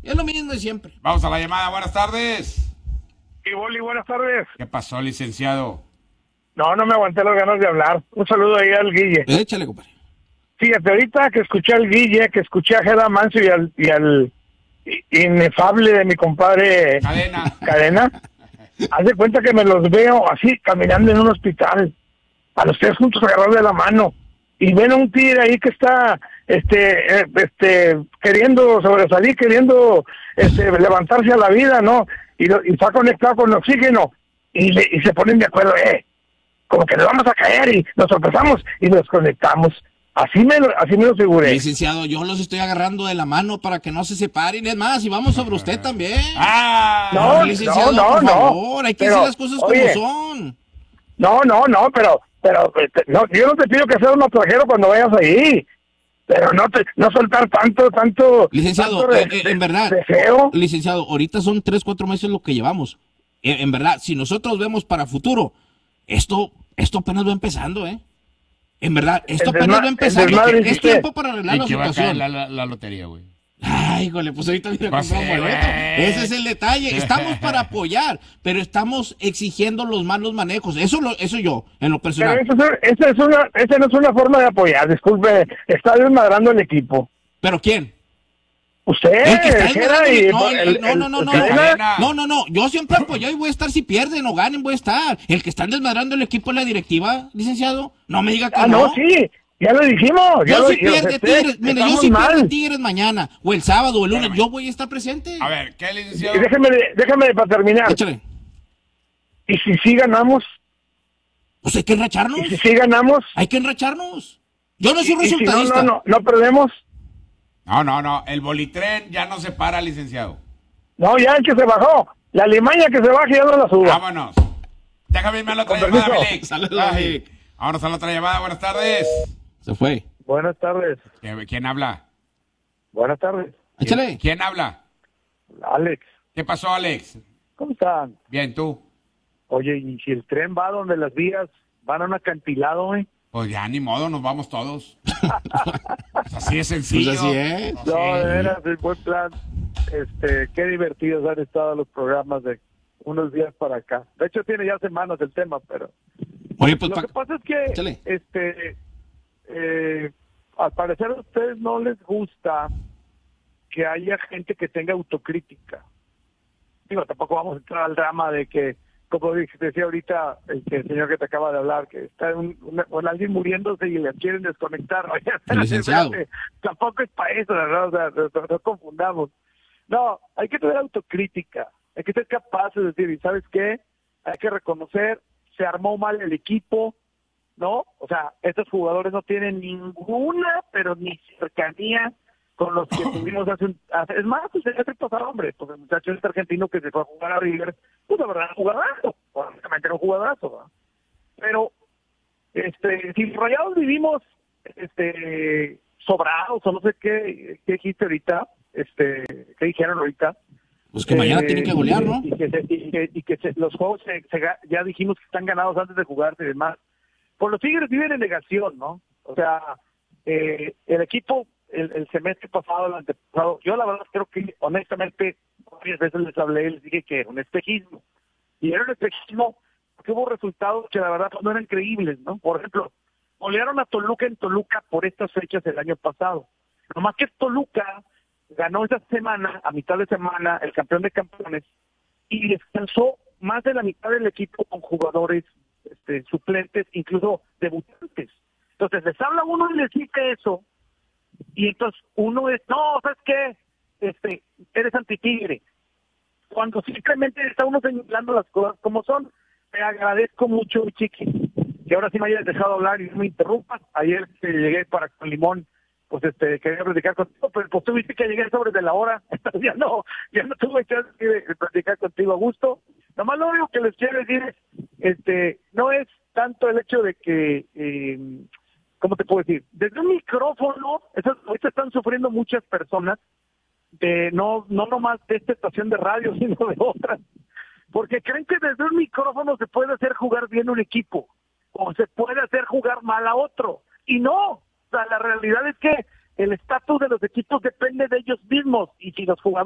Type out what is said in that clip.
Es lo mismo de siempre. Vamos a la llamada, buenas tardes. Y Boli, buenas tardes. ¿Qué pasó, licenciado? No me aguanté las ganas de hablar. Un saludo ahí al Guille. Échale, compadre. Fíjate, ahorita que escuché al Guille, que escuché a Jeda Manso y al inefable de mi compadre Cadena, haz de cuenta que me los veo así, caminando en un hospital, a los tres juntos agarrados de la mano, y ven a un tigre ahí que está queriendo sobresalir, queriendo levantarse a la vida, ¿no? Y está conectado con el oxígeno, y se ponen de acuerdo, como que le vamos a caer, y nos tropezamos y nos conectamos. Así me lo figuré. Licenciado, yo los estoy agarrando de la mano para que no se separen. Es más, y vamos sobre usted también. Licenciado, por favor, hay que decir las cosas como son. No, pero yo no te pido que seas un naufragero cuando vayas ahí, pero no soltar tanto. Licenciado, en verdad, deseo. Licenciado, ahorita son 3-4 meses lo que llevamos. En verdad, si nosotros vemos para futuro, esto apenas va empezando, En verdad, esto apenas va a empezar. Es tiempo para arreglar la situación. La lotería, güey. Ay, híjole, pues ahorita me compré un boleto. Ese es el detalle. Estamos para apoyar, pero estamos exigiendo los malos manejos. Eso yo, en lo personal. Pero esa no es una forma de apoyar. Disculpe, está desmadrando el equipo. ¿Pero quién? Usted, el que está No. Yo siempre apoyo y voy a estar si pierden o ganen, voy a estar. El que están desmadrando el equipo es la directiva, licenciado. No me diga que no. No, sí. Ya lo dijimos. Yo si pierde Tigres, mire, yo si pierde Tigres mañana, o el sábado, o el lunes, yo voy a estar presente. A ver, ¿qué, licenciado? Déjame para terminar. Échale. ¿Y si sí ganamos? Pues hay que enracharnos. ¿Y si sí ganamos? Hay que enracharnos. Yo no soy resultadista. Si no perdemos. No, el bolitren ya no se para, licenciado. No, ya el que se bajó. La Alemania que se baje ya no la suba. Vámonos. Déjame irme a la otra llamada, Felix. Saludos. Vámonos a la otra llamada, buenas tardes. Se fue. Buenas tardes. ¿Quién habla? Buenas tardes. Échale. ¿Quién habla? Alex. ¿Qué pasó, Alex? ¿Cómo están? Bien, ¿tú? Oye, ¿y si el tren va donde las vías van a un acantilado, Pues ya, ni modo, nos vamos todos. Pues así es sencillo. Pues así es. No, de veras, es buen plan. Qué divertidos han estado los programas de unos días para acá. De hecho, tiene ya semanas el tema, pero... Oye, pues lo que pasa es que, échale. al parecer a ustedes no les gusta que haya gente que tenga autocrítica. Digo, tampoco vamos a entrar al drama de que, como decía ahorita el señor que te acaba de hablar, que está con alguien muriéndose y le quieren desconectar. El licenciado. Tampoco es para eso, ¿no? O sea, no confundamos. No, hay que tener autocrítica. Hay que ser capaces de decir, ¿y sabes qué? Hay que reconocer, se armó mal el equipo, ¿no? O sea, estos jugadores no tienen ninguna, pero ni cercanía con los que tuvimos es más, pues el año pasado, hombre, pues el muchacho este argentino que se fue a jugar a River, pues la verdad era un jugadazo, honestamente era un jugadazo, ¿no? Pero, si los Rayados vivimos, sobrados, o no sé qué dijiste ahorita, qué dijeron ahorita. Pues que mañana tienen que golear, ¿no? Y que los juegos ya dijimos que están ganados antes de jugarse y demás. Por los Tigres viven en negación, ¿no? O sea, el equipo, el semestre pasado, el antepasado, yo la verdad creo que, honestamente, varias veces les hablé y les dije que era un espejismo. Y era un espejismo porque hubo resultados que la verdad no eran creíbles, ¿no? Por ejemplo, golearon a Toluca en Toluca por estas fechas del año pasado. Nomás que Toluca ganó esa semana, a mitad de semana, el campeón de campeones, y descansó más de la mitad del equipo con jugadores suplentes, incluso debutantes. Entonces les habla uno y les dice eso, y entonces uno es, no, ¿sabes qué? Eres antitigre. Cuando simplemente está uno señalando las cosas como son. Te agradezco mucho, Chiqui, que ahora sí me hayas dejado hablar y no me interrumpas. Ayer que llegué con Limón, pues quería platicar contigo, pero pues tú viste que llegué sobre de la hora, entonces ya no tuve chance de platicar contigo a gusto. Nomás lo único que les quiero decir es, no es tanto el hecho de que, ¿cómo te puedo decir? Desde un micrófono, ahorita están sufriendo muchas personas, no nomás de esta estación de radio, sino de otras, porque creen que desde un micrófono se puede hacer jugar bien un equipo, o se puede hacer jugar mal a otro, y no. O sea, la realidad es que el estatus de los equipos depende de ellos mismos, y si los jugadores